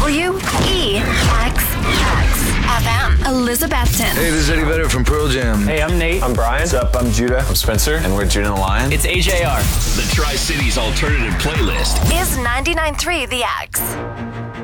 FM. Elizabethton. Hey, this is Eddie Vedder from Pearl Jam. Hey, I'm Nate. I'm Brian. What's up? I'm Judah. I'm Spencer. And we're Judah and the Lion. It's AJR. The Tri-Cities Alternative Playlist Is 99.3 The X.